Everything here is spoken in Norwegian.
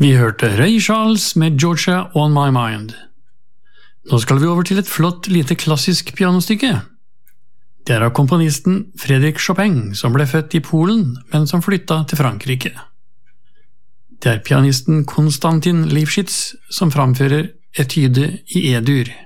Vi hørte Ray Charles med Georgia on my mind. Nå skal vi over til et flott lite klassisk pianostykke. Det av komponisten Frédéric Chopin, som ble født i Polen, men som flyttet til Frankrike. Det pianisten Konstantin Lifshitz som framfører etyde i E-dur.